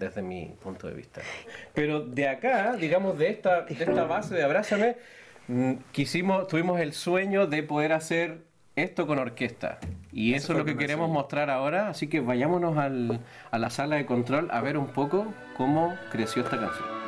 desde mi punto de vista. Pero de acá, digamos, de esta base de Abrázame, tuvimos el sueño de poder hacer esto con orquesta. Y eso es lo que queremos mostrar ahora, así que vayámonos a la sala de control a ver un poco cómo creció esta canción.